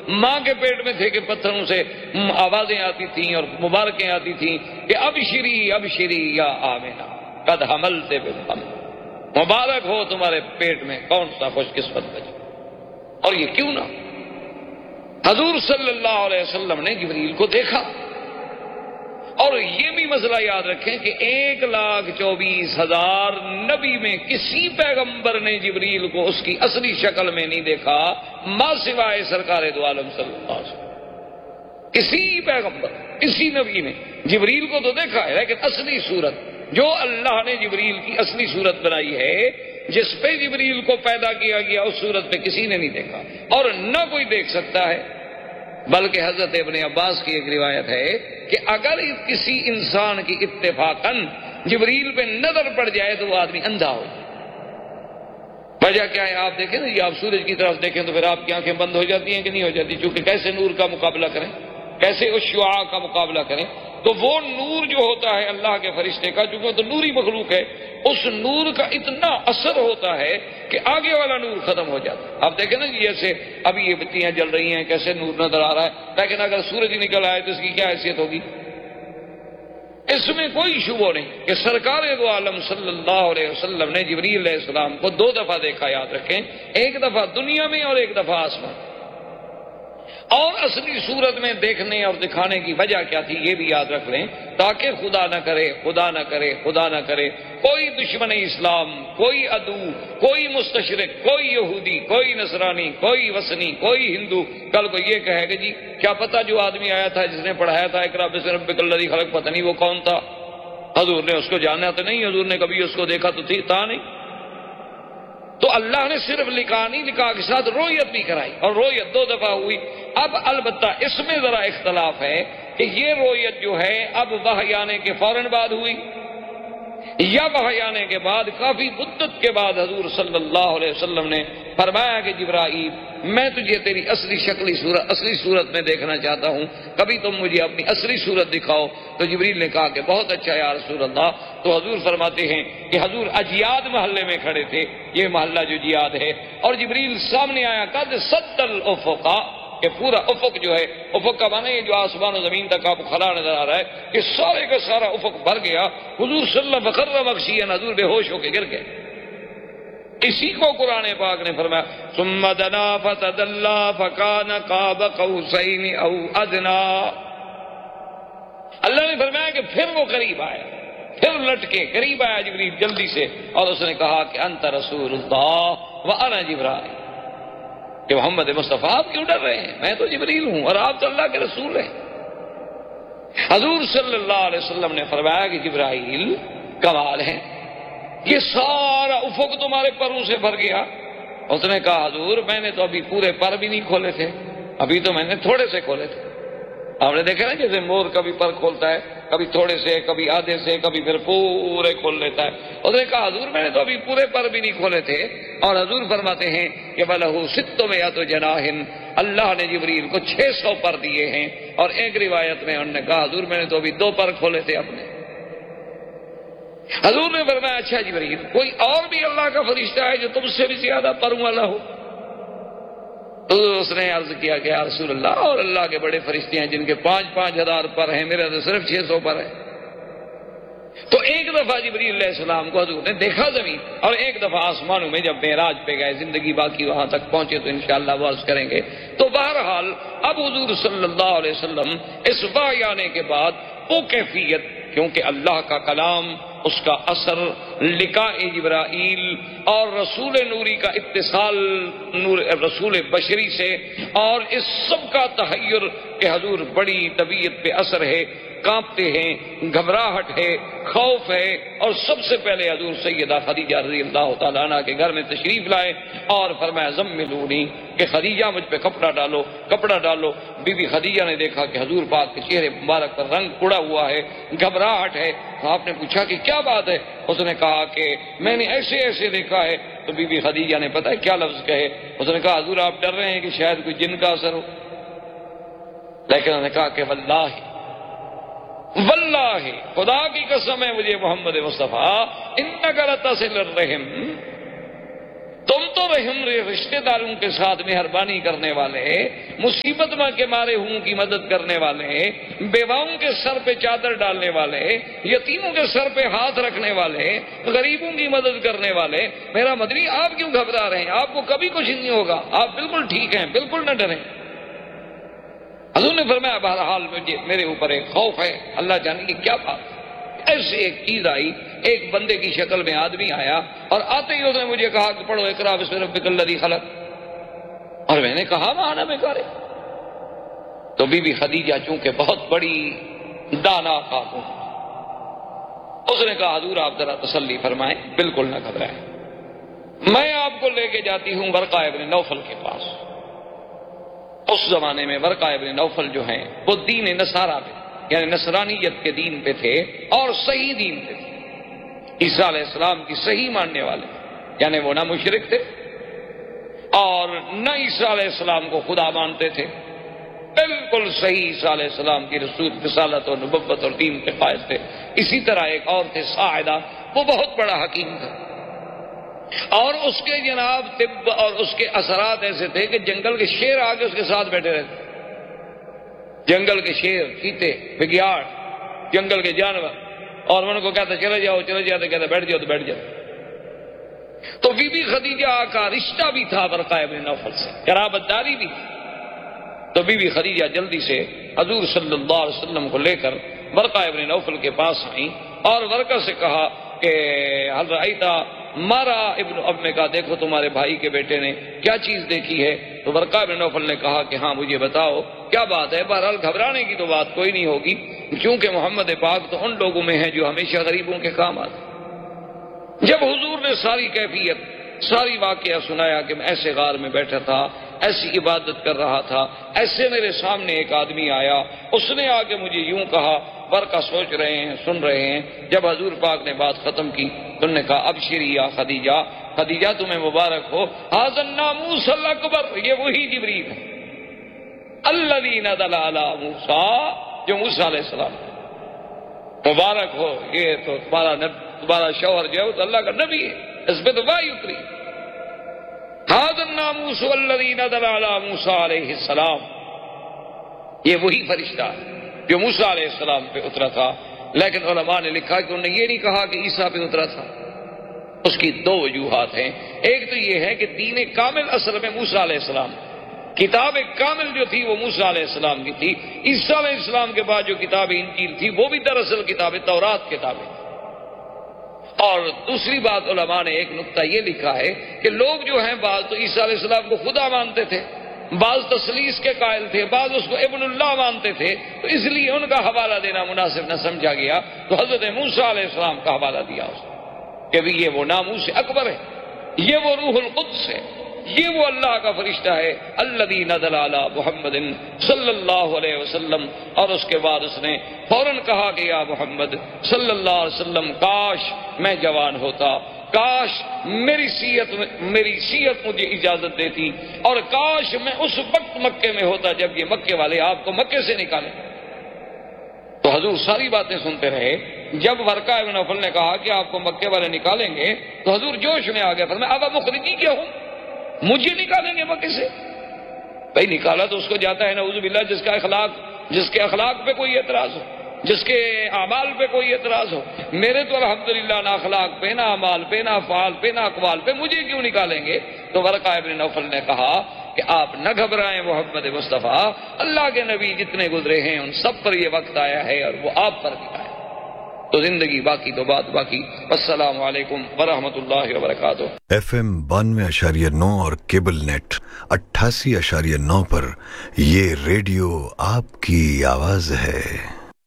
ماں کے پیٹ میں تھے کہ پتھروں سے آوازیں آتی تھیں اور مبارکیں آتی تھیں کہ ابشری ابشری یا آمنہ قد حملت بالحمل، مبارک ہو تمہارے پیٹ میں کون سا خوش قسمت بچہ۔ اور یہ کیوں نہ؟ حضور صلی اللہ علیہ وسلم نے جبریل کو دیکھا، اور یہ بھی مسئلہ یاد رکھیں کہ 1,24,000 نبی میں کسی پیغمبر نے جبریل کو اس کی اصلی شکل میں نہیں دیکھا ماں سوائے سرکار دو عالم صلی اللہ علیہ وسلم۔ کسی پیغمبر، کسی نبی نے جبریل کو تو دیکھا ہے، لیکن اصلی صورت جو اللہ نے جبریل کی اصلی صورت بنائی ہے، جس پہ جبریل کو پیدا کیا گیا، اس صورت پہ کسی نے نہیں دیکھا اور نہ کوئی دیکھ سکتا ہے۔ بلکہ حضرت ابن عباس کی ایک روایت ہے کہ اگر کسی انسان کی اتفاقاً جبریل پہ نظر پڑ جائے تو وہ آدمی اندھا ہو جائے۔ وجہ کیا ہے؟ آپ دیکھیں نا، یہ آپ سورج کی طرف دیکھیں تو پھر آپ کی آنکھیں بند ہو جاتی ہیں کہ نہیں ہو جاتی؟ چونکہ کیسے نور کا مقابلہ کریں، کیسے اس شعاع کا مقابلہ کریں؟ تو وہ نور جو ہوتا ہے اللہ کے فرشتے کا، چونکہ تو نوری مخلوق ہے، اس نور کا اتنا اثر ہوتا ہے کہ آگے والا نور ختم ہو جاتا ہے۔ آپ دیکھیں نا، جیسے ابھی یہ بتیاں جل رہی ہیں، کیسے نور نظر آ رہا ہے، لیکن اگر سورج نکل آئے تو اس کی کیا حیثیت ہوگی؟ اس میں کوئی شبہ نہیں کہ سرکار دو عالم صلی اللہ علیہ وسلم نے جبریل علیہ السلام کو 2 دفعہ دیکھا، یاد رکھیں، ایک دفعہ دنیا میں اور ایک دفعہ آسمان۔ اور اصلی صورت میں دیکھنے اور دکھانے کی وجہ کیا تھی یہ بھی یاد رکھ لیں، تاکہ خدا نہ کرے خدا نہ کرے خدا نہ کرے کوئی دشمن اسلام، کوئی عدو، کوئی مستشرق، کوئی یہودی، کوئی نصرانی، کوئی وثنی، کوئی ہندو کل کو یہ کہے کہ جی کیا پتہ جو آدمی آیا تھا جس نے پڑھایا تھا اقرأ باسم ربک الذی خلق، پتہ نہیں وہ کون تھا، حضور نے اس کو جانا تو نہیں، حضور نے کبھی اس کو دیکھا تو تھا نہیں۔ تو اللہ نے صرف لکھا نہیں، لکھا کے ساتھ رویت بھی کرائی، اور رویت 2 دفعہ ہوئی۔ اب البتہ اس میں ذرا اختلاف ہے کہ یہ رویت جو ہے اب وحی آنے کے فوراً بعد ہوئی یا وحی آنے کے بعد کافی مدت کے بعد حضور صلی اللہ علیہ وسلم نے فرمایا کہ جبرائیل میں تجھے تیری اصلی صورت میں دیکھنا چاہتا ہوں، کبھی تم مجھے اپنی اصلی صورت دکھاؤ۔ تو جبریل نے کہا کہ بہت اچھا یا رسول اللہ۔ تو حضور فرماتے ہیں کہ حضور اجیاد محلے میں کھڑے تھے، یہ محلہ جو جیاد ہے، اور جبریل سامنے آیا، قد سد الافق، کہ پورا افق جو ہے، افق کا معنی ہے جو آسمان و زمین تک آپ کو کھلا نظر آ رہا ہے، کہ سارے کا سارا افق بھر گیا۔ حضور صلی اللہ علیہ وسلم مغشیاً، حضور بے ہوش ہو کے گر گئے۔ اسی کو قرآن پاک نے فرمایا ثم دنا فتدلى فكان قاب قوسين او ادنى، اللہ نے فرمایا کہ پھر وہ قریب آیا، پھر لٹ کے قریب آیا جبریل جلدی سے، اور اس نے کہا کہ انت رسول اللہ وانا جبرائیل، کہ محمد مصطفیٰ آپ کیوں ڈر رہے ہیں، میں تو جبریل ہوں اور آپ تو اللہ کے رسول ہیں۔ حضور صلی اللہ علیہ وسلم نے فرمایا کہ جبرائیل کمال ہے، یہ سارا افق تمہارے پروں سے بھر گیا۔ اس نے کہا حضور میں نے تو ابھی پورے پر بھی نہیں کھولے تھے، ابھی تو میں نے تھوڑے سے کھولے تھے۔ آپ نے دیکھا نا جیسے مور کبھی پر کھولتا ہے، کبھی تھوڑے سے، کبھی آدھے سے، کبھی پھر پورے کھول لیتا ہے۔ اس نے کہا حضور میں نے تو ابھی پورے پر بھی نہیں کھولے تھے۔ اور حضور فرماتے ہیں کہ بلہ 600 جناح، اللہ نے جبریل کو 600 پر دیے ہیں۔ اور ایک روایت میں انہوں نے کہا حضور میں نے تو ابھی 2 پر کھولے تھے اپنے۔ حضور نے فرمایا اچھا جبریل کوئی اور بھی اللہ کا فرشتہ ہے جو تم سے بھی زیادہ پروں والا ہو؟ تو اس نے عرض کیا کہ یا رسول اللہ اور اللہ کے بڑے فرشتے ہیں جن کے 5,000 ہزار پر ہیں، میرا تو صرف 600 پر ہے۔ تو ایک دفعہ جبریل علیہ السلام کو حضور نے دیکھا زمین، اور ایک دفعہ آسمانوں میں جب معراج پہ گئے، زندگی باقی وہاں تک پہنچے تو انشاءاللہ وہ عرض کریں گے۔ تو بہرحال اب حضور صلی اللہ علیہ وسلم اس وحی آنے کے بعد وہ کیفیت، کیونکہ اللہ کا کلام، اس کا اثر، لقاء جبرائیل اور رسول نوری کا اتصال نور رسول بشری سے، اور اس سب کا تحیر کہ حضور بڑی طبیعت پہ اثر ہے، کانپتے ہیں، گھبراہٹ ہے، خوف ہے، اور سب سے پہلے حضور سیدہ خدیجہ رضی اللہ تعالیٰ عنہ کے گھر میں تشریف لائے اور فرمایا زملونی، کہ خدیجہ مجھ پہ کپڑا ڈالو، کپڑا ڈالو۔ بی بی خدیجہ نے دیکھا کہ حضور پاک کے چہرے مبارک پر رنگ اڑا ہوا ہے، گھبراہٹ ہے۔ تو آپ نے پوچھا کہ کیا بات ہے؟ اس نے کہا کہ میں نے ایسے ایسے دیکھا ہے۔ تو بی بی خدیجہ نے پتہ ہے کیا لفظ کہے؟ اس نے کہا حضور آپ ڈر رہے ہیں کہ شاید کوئی جن کا اثر ہو، لیکن انہوں نے کہا کہ واللہ واللہ خدا کی قسم ہے مجھے محمد مصطفیٰ انک لتصل الرحم، تم تو رحم رشتے داروں کے ساتھ مہربانی کرنے والے، مصیبت میں کے مارے ہوں کی مدد کرنے والے، بیواؤں کے سر پہ چادر ڈالنے والے، یتیموں کے سر پہ ہاتھ رکھنے والے، غریبوں کی مدد کرنے والے، میرا مدنی آپ کیوں گھبرا رہے ہیں؟ آپ کو کبھی کچھ نہیں ہوگا، آپ بالکل ٹھیک ہیں، بالکل نہ ڈریں۔ حضور نے فرمایا بہرحال میرے اوپر ایک خوف ہے، اللہ جانے کی کیا بات۔ ایسے ایک چیز آئی، ایک بندے کی شکل میں آدمی آیا اور آتے ہی اس نے مجھے کہا کہ پڑھو اقرا بسم ربک الذی خلق، اور میں نے کہا مانا میں کرے۔ تو بی بی خدیجہ چونکہ بہت بڑی دانا خاتون، اس نے کہا حضور آپ ذرا تسلی فرمائیں، بالکل نہ گھبرائیں، میں آپ کو لے کے جاتی ہوں ورقہ ابن نوفل کے پاس۔ اس زمانے میں ورقہ ابن نوفل جو ہیں وہ دین نصارہ پہ، یعنی نصرانیت کے دین پہ تھے اور صحیح دین پہ تھے، عیسیٰ علیہ السلام کی صحیح ماننے والے، یعنی وہ نہ مشرک تھے اور نہ عیسیٰ علیہ السلام کو خدا مانتے تھے، بالکل صحیح عیسیٰ علیہ السلام کی رسول رسالت اور نبوت اور دین کے قائل تھے۔ اسی طرح ایک اور تھے ساعدہ، وہ بہت بڑا حکیم تھا اور اس کے جناب طب اور اس کے اثرات ایسے تھے کہ جنگل کے شیر آگے اس کے ساتھ بیٹھے رہتے، جنگل کے شیر، چیتے، بگیاڑ، جنگل کے جانور، اور ان کو کہتا چلے جاؤ چلے جاؤ، تو کہتا بیٹھ جاؤ تو بیٹھ جاؤ۔ تو بی بی خدیجہ کا رشتہ بھی تھا ورقہ ابن نوفل سے، قرابت داری بھی تھی۔ تو بی بی خدیجہ جلدی سے حضور صلی اللہ علیہ وسلم کو لے کر ورقہ ابن نوفل کے پاس آئیں اور ورقہ سے کہا کہ حل رأیت مارا ابن ابن کا، دیکھو تمہارے بھائی کے بیٹے نے کیا چیز دیکھی ہے؟ تو ورقہ ابن نوفل نے کہا کہ ہاں مجھے بتاؤ کیا بات ہے۔ بہرحال گھبرانے کی تو بات کوئی نہیں ہوگی، کیونکہ محمد پاک تو ان لوگوں میں ہیں جو ہمیشہ غریبوں کے کام آتے۔ جب حضور نے ساری کیفیت، ساری واقعہ سنایا کہ میں ایسے غار میں بیٹھا تھا، ایسی عبادت کر رہا تھا، ایسے میرے سامنے ایک آدمی آیا، اس نے آ کے مجھے یوں کہا، ورقہ سوچ رہے ہیں، سن رہے ہیں۔ جب حضور پاک نے بات ختم کی تو نے کہا ابشری یا خدیجہ، خدیجہ تمہیں مبارک ہو، ھذا الناموس الاکبر، یہ وہی جبریل ہے الذی نزل علی موسیٰ، جو موسیٰ علیہ السلام، مبارک ہو، یہ تو تمہارا شوہر جو ہے وہ تو اللہ کا نبی ہے، اس پہ تو وحی اتری۔ ھذا الناموس الذی نزل علی موسیٰ علیہ السلام، یہ وہی فرشتہ ہے جو موسیٰ علیہ السلام پہ اترا تھا۔ لیکن علماء نے لکھا کہ انہوں نے یہ نہیں کہا کہ عیسیٰ پہ اترا تھا۔ اس کی دو وجوہات ہیں، ایک تو یہ ہے کہ دین کامل اصل میں موسیٰ علیہ السلام، کتاب کامل جو تھی وہ موسیٰ علیہ السلام کی تھی، عیسیٰ علیہ السلام کے بعد جو کتاب انجیل تھی وہ بھی دراصل کتاب تورات کتابیں۔ اور دوسری بات علماء نے ایک نقطہ یہ لکھا ہے کہ لوگ جو ہیں بعض تو عیسیٰ علیہ السلام کو خدا مانتے تھے، بعض تثلیث کے قائل تھے، بعض اس کو ابن اللہ مانتے تھے، تو اس لیے ان کا حوالہ دینا مناسب نہ سمجھا گیا، تو حضرت موسیٰ علیہ السلام کا حوالہ دیا اس کہ بھی یہ وہ ناموس اکبر ہے، یہ وہ روح القدس ہے، یہ وہ اللہ کا فرشتہ ہے الذی نزل علی محمد صلی اللہ علیہ وسلم۔ اور اس کے بعد اس نے فوراً کہا کہ یا محمد صلی اللہ علیہ وسلم، کاش میں جوان ہوتا، کاش میری صحت مجھے اجازت دیتی، اور کاش میں اس وقت مکے میں ہوتا جب یہ مکے والے آپ کو مکے سے نکالیں۔ تو حضور ساری باتیں سنتے رہے۔ جب ورقہ ابن نوفل نے کہا کہ آپ کو مکے والے نکالیں گے تو حضور جوش میں آ گیا، فرمایا اب مخرجی کیا ہوں، مجھے نکالیں گے مکے سے؟ بھائی نکالا تو اس کو جاتا ہے نعوذ باللہ جس کے اخلاق پہ کوئی اعتراض ہو، جس کے اعمال پہ کوئی اعتراض ہو۔ میرے تو الحمدللہ نہ اخلاق پہ، نہ اعمال پہ، نہ افعال پہ، نہ اقوال پہ، مجھے کیوں نکالیں گے؟ تو ورقہ ابن نوفل نے کہا کہ آپ نہ گھبرائیں محمد مصطفیٰ، اللہ کے نبی جتنے گزرے ہیں ان سب پر یہ وقت آیا ہے اور وہ آپ پر بھی آیا، تو زندگی باقی تو بات باقی۔ السلام علیکم ورحمۃ اللہ وبرکاتہ۔ FM 92.9 اور کیبل نیٹ 88.9 پر یہ ریڈیو آپ کی آواز ہے۔